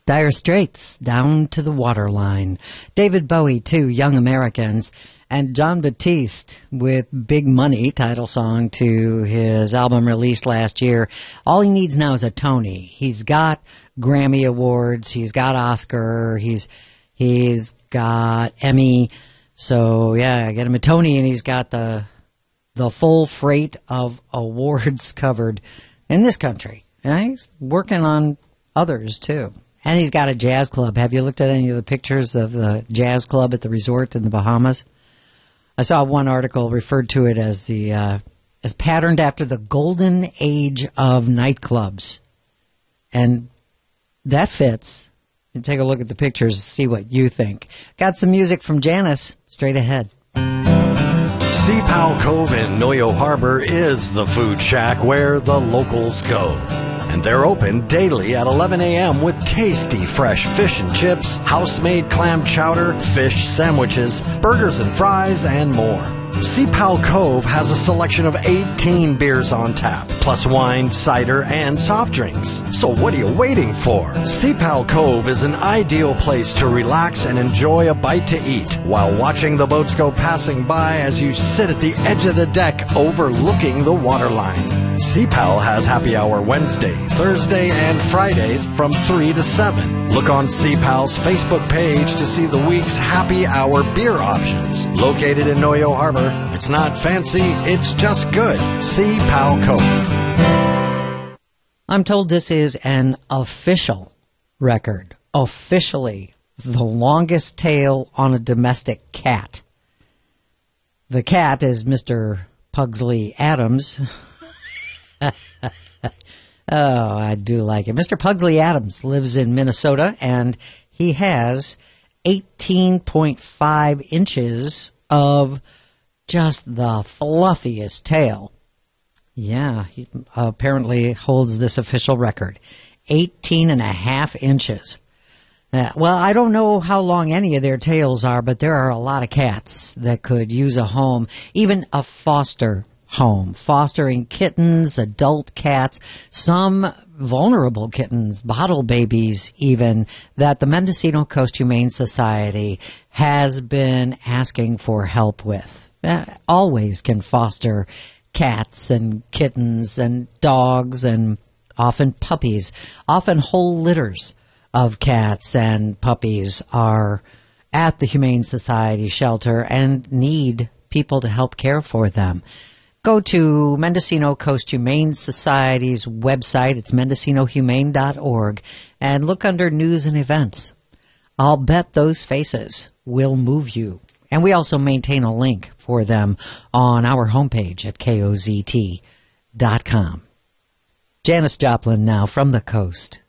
Dire Straits, Down to the Waterline. David Bowie, too, Young Americans. And Jon Batiste with Big Money, title song to his album released last year. All he needs now is a Tony. He's got Grammy Awards, he's got Oscar, he's got Emmy. So, yeah, get him a Tony, and he's got the full freight of awards covered in this country. And he's working on others, too. And he's got a jazz club. Have you looked at any of the pictures of the jazz club at the resort in the Bahamas? I saw one article referred to it as as patterned after the golden age of nightclubs. And that fits. You take a look at the pictures and see what you think. Got some music from Janice straight ahead. Sea Pow Cove in Noyo Harbor is the food shack where the locals go. And they're open daily at 11 a.m. with tasty fresh fish and chips, house-made clam chowder, fish sandwiches, burgers and fries, and more. Sea Pow Cove has a selection of 18 beers on tap, plus wine, cider, and soft drinks. So what are you waiting for? Sea Pow Cove is an ideal place to relax and enjoy a bite to eat while watching the boats go passing by as you sit at the edge of the deck overlooking the waterline. Sea Pow has happy hour Wednesday, Thursday, and Fridays from 3 to 7. Look on Sea Pow's Facebook page to see the week's happy hour beer options. Located in Noyo Harbor, it's not fancy, it's just good. Sea Pow Cove. I'm told this is an official record. Officially, the longest tail on a domestic cat. The cat is Mr. Pugsley Adams. Oh, I do like it. Mr. Pugsley Adams lives in Minnesota, and he has 18.5 inches of just the fluffiest tail. Yeah, he apparently holds this official record. 18.5 inches. Well, I don't know how long any of their tails are, but there are a lot of cats that could use a home, even a foster home, fostering kittens, adult cats, some vulnerable kittens, bottle babies even, that the Mendocino Coast Humane Society has been asking for help with. Always can foster cats and kittens and dogs and often puppies. Often whole litters of cats and puppies are at the Humane Society shelter and need people to help care for them. Go to Mendocino Coast Humane Society's website. It's mendocinohumane.org, and look under news and events. I'll bet those faces will move you. And we also maintain a link for them on our homepage at KOZT.com. Janis Joplin now from the coast.